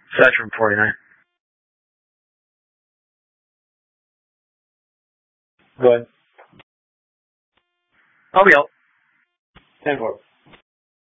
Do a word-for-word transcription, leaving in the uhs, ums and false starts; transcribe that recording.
Aside from forty-nine. Go ahead. I'll be out. ten four.